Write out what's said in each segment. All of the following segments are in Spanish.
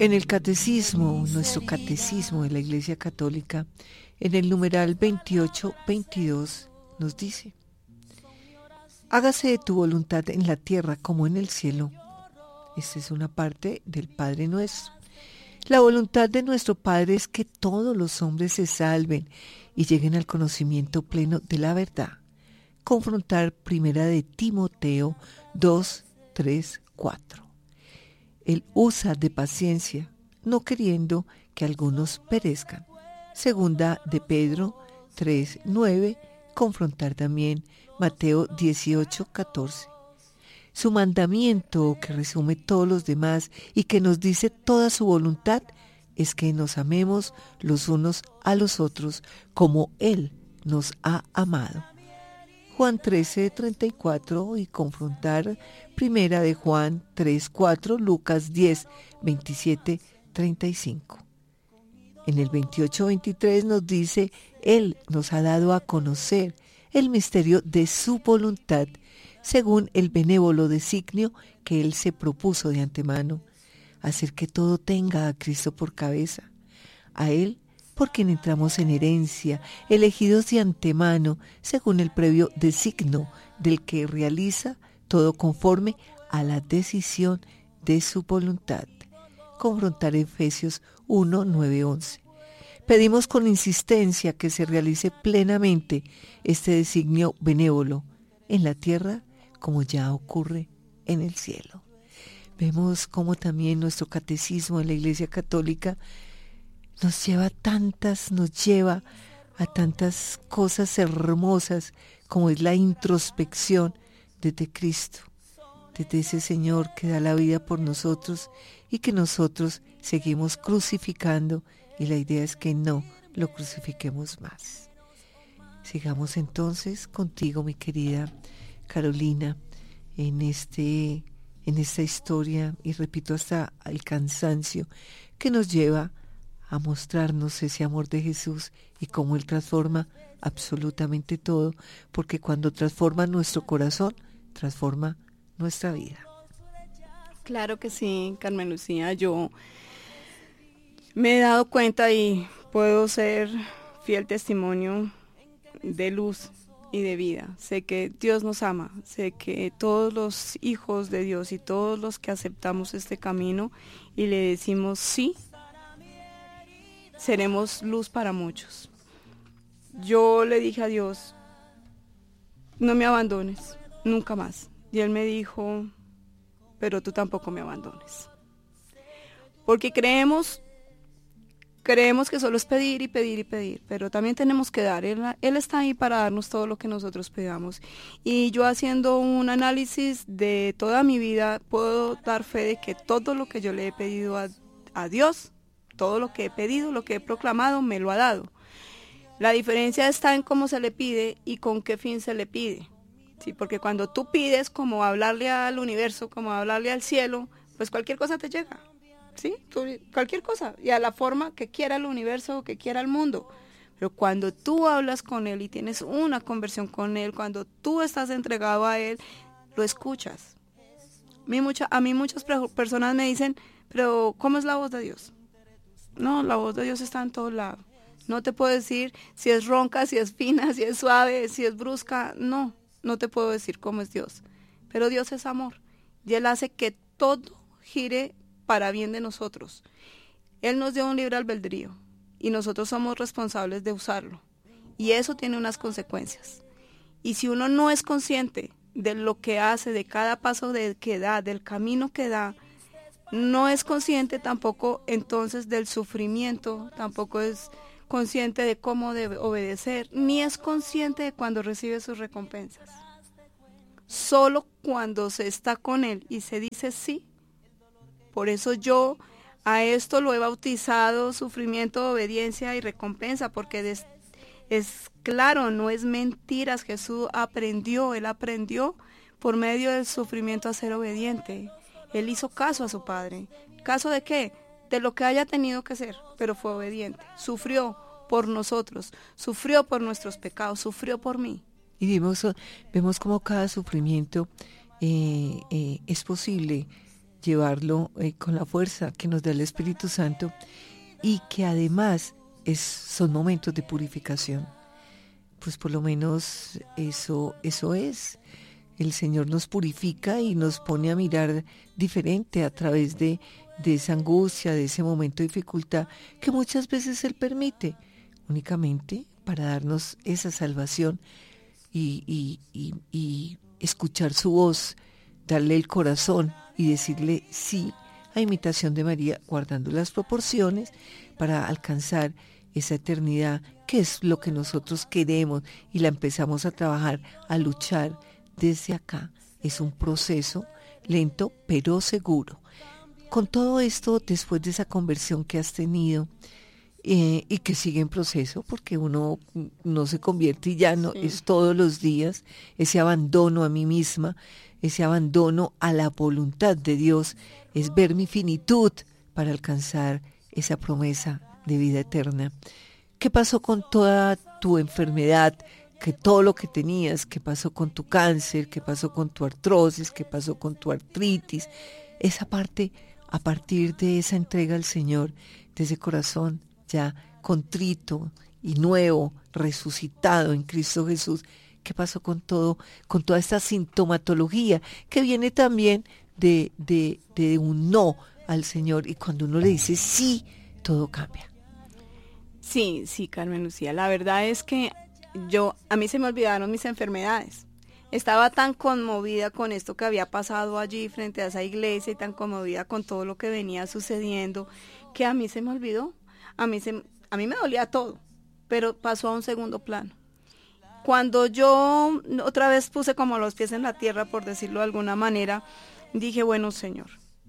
En el catecismo, nuestro catecismo de la Iglesia Católica, en el numeral 2822, nos dice: hágase de tu voluntad en la tierra como en el cielo. Esta es una parte del Padre Nuestro. La voluntad de nuestro Padre es que todos los hombres se salven y lleguen al conocimiento pleno de la verdad. Confrontar primera de Timoteo 2, 3, 4. Él usa de paciencia, no queriendo que algunos perezcan. Segunda de Pedro 3, 9. Confrontar también Mateo 18, 14. Su mandamiento, que resume todos los demás y que nos dice toda su voluntad, es que nos amemos los unos a los otros como Él nos ha amado. Juan 13, 34 y confrontar primera de Juan 3, 4, Lucas 10, 27, 35. En el 28, 23 nos dice: Él nos ha dado a conocer el misterio de su voluntad, según el benévolo designio que Él se propuso de antemano, hacer que todo tenga a Cristo por cabeza. A Él, por quien entramos en herencia, elegidos de antemano, según el previo designio del que realiza todo conforme a la decisión de su voluntad. Confrontar Efesios 1, 9, 11. Pedimos con insistencia que se realice plenamente este designio benévolo en la tierra como ya ocurre en el cielo. Vemos cómo también nuestro catecismo de la Iglesia Católica nos lleva a tantas cosas hermosas como es la introspección desde Cristo, desde ese Señor que da la vida por nosotros y que nosotros seguimos crucificando, y la idea es que no lo crucifiquemos más. Sigamos entonces contigo, mi querida Carolina, en esta historia, y repito hasta el cansancio, que nos lleva a mostrarnos ese amor de Jesús y cómo Él transforma absolutamente todo, porque cuando transforma nuestro corazón, transforma nuestra vida. Claro que sí, Carmen Lucía, yo me he dado cuenta y puedo ser fiel testimonio de luz y de vida. Sé que Dios nos ama, sé que todos los hijos de Dios y todos los que aceptamos este camino y le decimos sí, seremos luz para muchos. Yo le dije a Dios: no me abandones, nunca más. Y Él me dijo: pero tú tampoco me abandones. Porque creemos que solo es pedir y pedir y pedir, pero también tenemos que dar. Él está ahí para darnos todo lo que nosotros pedamos. Y yo, haciendo un análisis de toda mi vida, puedo dar fe de que todo lo que yo le he pedido a Dios, todo lo que he pedido, lo que he proclamado, me lo ha dado. La diferencia está en cómo se le pide y con qué fin se le pide. Sí, porque cuando tú pides como hablarle al universo, como hablarle al cielo, pues cualquier cosa te llega. ¿Sí? Cualquier cosa, y a la forma que quiera el universo o que quiera el mundo. Pero cuando tú hablas con Él y tienes una conversión con Él, cuando tú estás entregado a Él, lo escuchas. A mí muchas personas me dicen: pero ¿cómo es la voz de Dios? No, la voz de Dios está en todos lados. No te puedo decir si es ronca, si es fina, si es suave, si es brusca. No te puedo decir cómo es Dios. Pero Dios es amor y Él hace que todo gire para bien de nosotros. Él nos dio un libre albedrío y nosotros somos responsables de usarlo. Y eso tiene unas consecuencias. Y si uno no es consciente de lo que hace, de cada paso que da, del camino que da, no es consciente tampoco entonces del sufrimiento, tampoco es consciente de cómo debe obedecer, ni es consciente de cuando recibe sus recompensas. Solo cuando se está con Él y se dice sí. Por eso yo a esto lo he bautizado sufrimiento, obediencia y recompensa, porque es claro, no es mentiras. Jesús Él aprendió por medio del sufrimiento a ser obediente. Él hizo caso a su Padre. ¿Caso de qué? De lo que haya tenido que ser, pero fue obediente. Sufrió por nosotros, sufrió por nuestros pecados, sufrió por mí. Y vemos cómo cada sufrimiento es posible llevarlo con la fuerza que nos da el Espíritu Santo y que además son momentos de purificación. Pues por lo menos eso es. El Señor nos purifica y nos pone a mirar diferente a través de esa angustia, de ese momento de dificultad que muchas veces Él permite, únicamente para darnos esa salvación y escuchar su voz, darle el corazón y decirle sí a imitación de María, guardando las proporciones para alcanzar esa eternidad que es lo que nosotros queremos y la empezamos a trabajar, a luchar desde acá. Es un proceso lento pero seguro. Con todo esto, después de esa conversión que has tenido y que sigue en proceso, porque uno no se convierte y ya no, es todos los días, ese abandono a mí misma, ese abandono a la voluntad de Dios, es ver mi finitud para alcanzar esa promesa de vida eterna. ¿Qué pasó con toda tu enfermedad? Que todo lo que tenías, qué pasó con tu cáncer, qué pasó con tu artrosis, qué pasó con tu artritis, esa parte, a partir de esa entrega al Señor, de ese corazón ya contrito y nuevo, resucitado en Cristo Jesús, qué pasó con todo, con toda esta sintomatología que viene también de un no al Señor, y cuando uno le dice sí, todo cambia. Sí, Carmen Lucía, la verdad es que a mí se me olvidaron mis enfermedades. Estaba tan conmovida con esto que había pasado allí frente a esa iglesia y tan conmovida con todo lo que venía sucediendo, que a mí se me olvidó. A mí me dolía todo, pero pasó a un segundo plano. Cuando yo otra vez puse como los pies en la tierra, por decirlo de alguna manera, dije, bueno, Señor,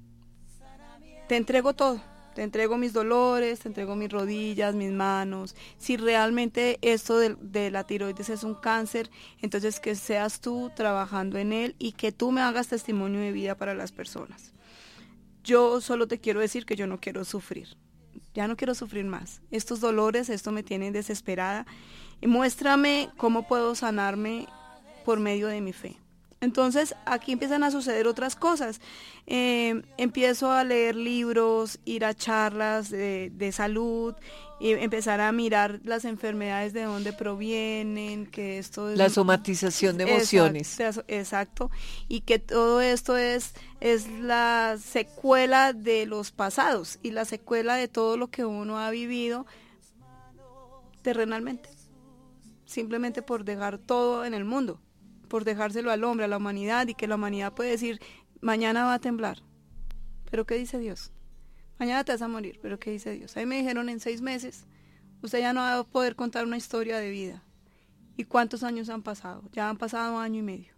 te entrego todo. Te entrego mis dolores, te entrego mis rodillas, mis manos. Si realmente esto de la tiroides es un cáncer, entonces que seas tú trabajando en él y que tú me hagas testimonio de vida para las personas. Yo solo te quiero decir que yo no quiero sufrir. Ya no quiero sufrir más. Estos dolores, esto me tiene desesperada. Y muéstrame cómo puedo sanarme por medio de mi fe. Entonces aquí empiezan a suceder otras cosas. Empiezo a leer libros, ir a charlas de salud, y empezar a mirar las enfermedades de dónde provienen, que esto es... La somatización de emociones. Exacto, y que todo esto es la secuela de los pasados y la secuela de todo lo que uno ha vivido terrenalmente, simplemente por dejar todo en el mundo, por dejárselo al hombre, a la humanidad, y que la humanidad puede decir, mañana va a temblar, pero ¿qué dice Dios? Mañana te vas a morir, pero ¿qué dice Dios? A mí me dijeron, en 6 meses, usted ya no va a poder contar una historia de vida. ¿Y cuántos años han pasado? Ya han pasado 1 año y medio.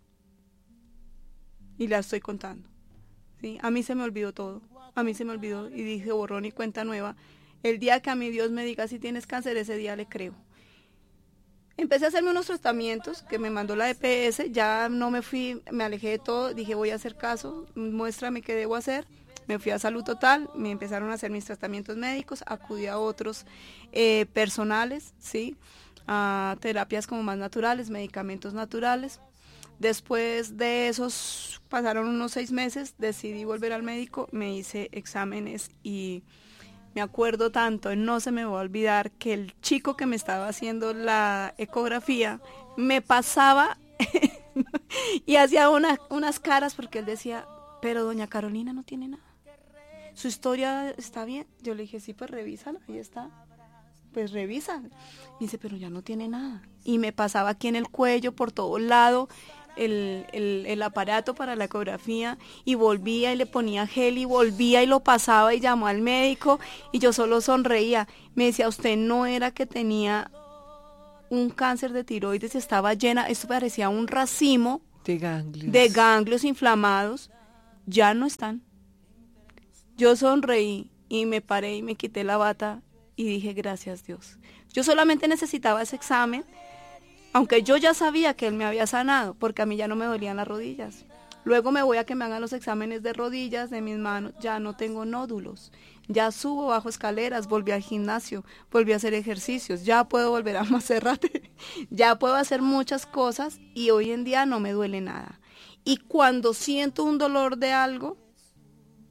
Y la estoy contando. ¿Sí? A mí se me olvidó todo, a mí se me olvidó, y dije, borrón y cuenta nueva. El día que a mi Dios me diga si tienes cáncer, ese día le creo. Empecé a hacerme unos tratamientos que me mandó la EPS, ya no me fui, me alejé de todo, dije voy a hacer caso, muéstrame qué debo hacer. Me fui a Salud Total, me empezaron a hacer mis tratamientos médicos, acudí a otros personales, ¿sí? A terapias como más naturales, medicamentos naturales. Después de esos, pasaron unos 6 meses, decidí volver al médico, me hice exámenes y... me acuerdo tanto, no se me va a olvidar que el chico que me estaba haciendo la ecografía me pasaba y hacía unas caras porque él decía, pero doña Carolina no tiene nada. ¿Su historia está bien? Yo le dije, sí, pues revísala, ahí está. Pues revisa. Y dice, pero ya no tiene nada. Y me pasaba aquí en el cuello, por todo lado, el aparato para la ecografía, y volvía y le ponía gel y volvía y lo pasaba y llamó al médico y yo solo sonreía. Me decía, usted no era que tenía un cáncer de tiroides, estaba llena, esto parecía un racimo de ganglios inflamados, ya no están. Yo sonreí y me paré y me quité la bata y dije, gracias Dios. Yo solamente necesitaba ese examen, aunque yo ya sabía que él me había sanado, porque a mí ya no me dolían las rodillas. Luego me voy a que me hagan los exámenes de rodillas, de mis manos, ya no tengo nódulos, ya subo bajo escaleras, volví al gimnasio, volví a hacer ejercicios, ya puedo volver a Monserrate, ya puedo hacer muchas cosas y hoy en día no me duele nada. Y cuando siento un dolor de algo,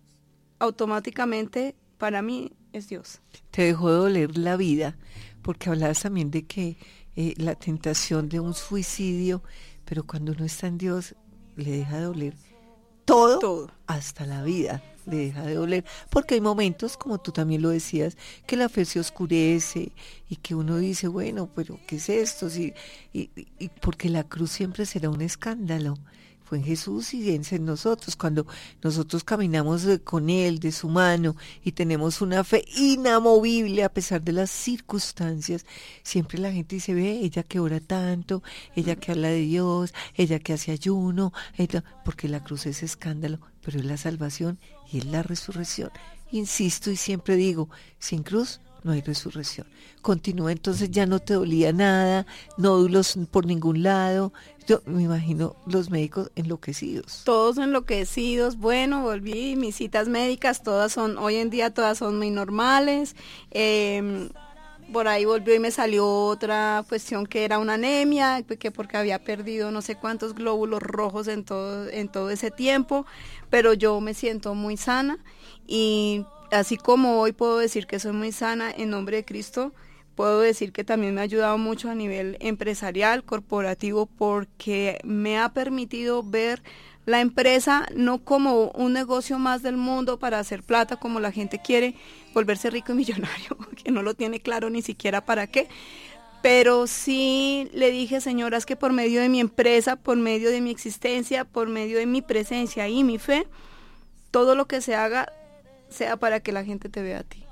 automáticamente para mí es Dios. Te dejó doler la vida, porque hablabas también de que la tentación de un suicidio, pero cuando uno está en Dios, le deja de doler todo, hasta la vida le deja de doler, porque hay momentos, como tú también lo decías, que la fe se oscurece y que uno dice, bueno, pero ¿qué es esto? Y porque la cruz siempre será un escándalo. Fue en Jesús y es en nosotros. Cuando nosotros caminamos con Él, de su mano, y tenemos una fe inamovible a pesar de las circunstancias, siempre la gente dice, ve, ella que ora tanto, ella que habla de Dios, ella que hace ayuno, porque la cruz es escándalo, pero es la salvación y es la resurrección. Insisto y siempre digo, sin cruz no hay resurrección. Continúa, entonces ya no te dolía nada, nódulos por ningún lado. Yo me imagino los médicos enloquecidos. Todos enloquecidos. Bueno, volví, mis citas médicas hoy en día todas son muy normales. Por ahí volvió y me salió otra cuestión que era una anemia, que porque había perdido no sé cuántos glóbulos rojos en todo ese tiempo, pero yo me siento muy sana y así como hoy puedo decir que soy muy sana en nombre de Cristo, puedo decir que también me ha ayudado mucho a nivel empresarial, corporativo, porque me ha permitido ver la empresa no como un negocio más del mundo para hacer plata como la gente quiere, volverse rico y millonario, que no lo tiene claro ni siquiera para qué. Pero sí le dije, señoras, que por medio de mi empresa, por medio de mi existencia, por medio de mi presencia y mi fe, todo lo que se haga sea para que la gente te vea a ti.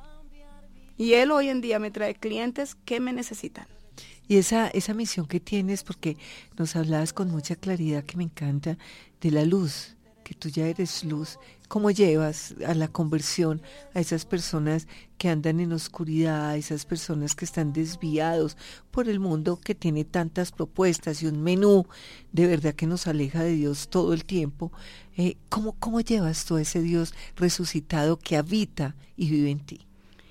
Y Él hoy en día me trae clientes que me necesitan. Y esa misión que tienes, porque nos hablabas con mucha claridad, que me encanta, de la luz, que tú ya eres luz. ¿Cómo llevas a la conversión a esas personas que andan en oscuridad, a esas personas que están desviados por el mundo, que tiene tantas propuestas y un menú de verdad que nos aleja de Dios todo el tiempo? ¿Cómo llevas tú a ese Dios resucitado que habita y vive en ti?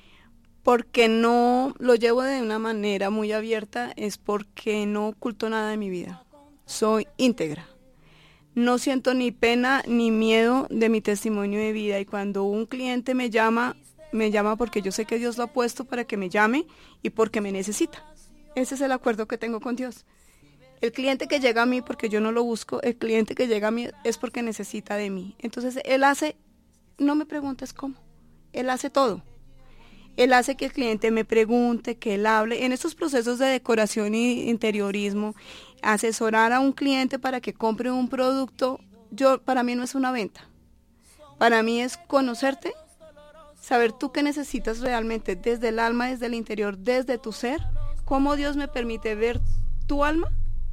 Porque no lo llevo de una manera muy abierta, es porque no oculto nada de mi vida. Soy íntegra. No siento ni pena ni miedo de mi testimonio de vida, y cuando un cliente me llama porque yo sé que Dios lo ha puesto para que me llame y porque me necesita. Ese es el acuerdo que tengo con Dios. El cliente que llega a mí, porque yo no lo busco, el cliente que llega a mí es porque necesita de mí. Entonces Él hace, no me preguntes cómo, Él hace todo. Él hace que el cliente me pregunte, que Él hable. En estos procesos de decoración y interiorismo, asesorar a un cliente para que compre un producto, para mí no es una venta. Para mí es conocerte, saber tú qué necesitas realmente desde el alma, desde el interior, desde tu ser, cómo Dios me permite ver tu alma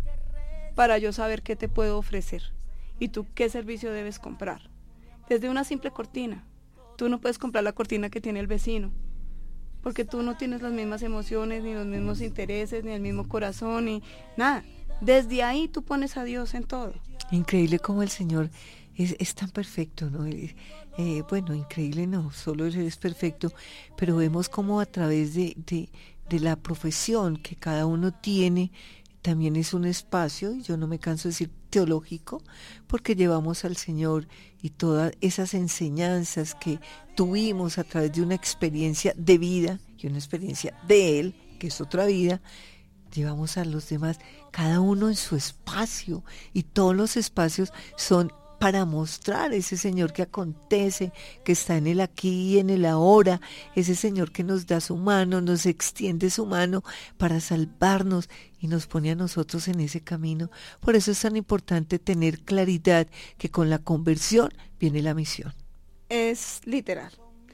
para yo saber qué te puedo ofrecer y tú qué servicio debes comprar. Desde una simple cortina. Tú no puedes comprar la cortina que tiene el vecino, porque tú no tienes las mismas emociones, ni los mismos intereses, ni el mismo corazón, ni nada. Desde ahí tú pones a Dios en todo. Increíble cómo el Señor es tan perfecto, ¿no? Bueno, increíble no, solo Él es perfecto, pero vemos cómo a través de la profesión que cada uno tiene, también es un espacio, y yo no me canso de decir teológico, porque llevamos al Señor y todas esas enseñanzas que tuvimos a través de una experiencia de vida y una experiencia de Él, que es otra vida, llevamos a los demás, cada uno en su espacio, y todos los espacios son para mostrar ese Señor que acontece, que está en el aquí y en el ahora, ese Señor que nos da su mano, nos extiende su mano para salvarnos y nos pone a nosotros en ese camino. Por eso es tan importante tener claridad que con la conversión viene la misión. Es literal,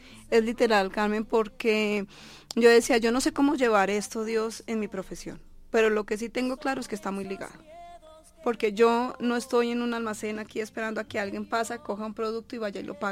Carmen, porque yo decía, yo no sé cómo llevar esto, Dios, en mi profesión, pero lo que sí tengo claro es que está muy ligado. Porque yo no estoy en un almacén aquí esperando a que alguien pase, coja un producto y vaya y lo pague.